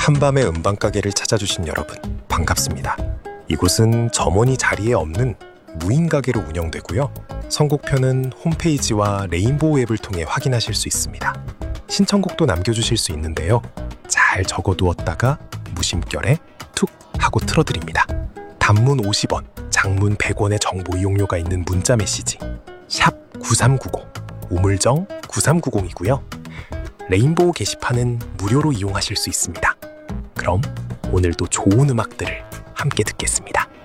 한밤의 음반가게를 찾아주신 여러분 반갑습니다. 이곳은 점원이 자리에 없는 무인 가게로 운영되고요. 선곡표는 홈페이지와 레인보우 앱을 통해 확인하실 수 있습니다. 신청곡도 남겨주실 수 있는데요. 잘 적어두었다가 무심결에 툭 하고 틀어드립니다. 단문 50원, 장문 100원의 정보 이용료가 있는 문자 메시지 샵 9390, 우물정 9390이고요. 레인보우 게시판은 무료로 이용하실 수 있습니다. 그럼 오늘도 좋은 음악들을 함께 듣겠습니다.